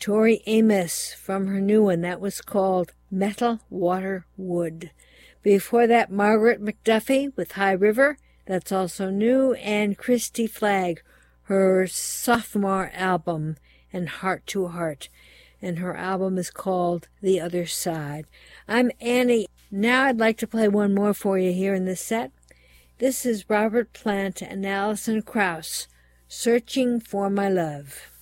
Tori Amos from her new one. That was called Metal, Water, Wood. Before that, Margaret McDuffie with High River. That's also new. And Christy Flagg, her sophomore album, and Heart to Heart. And her album is called The Other Side. I'm Annie. Now I'd like to play one more for you here in this set. This is Robert Plant and Alison Krauss, Searching for My Love.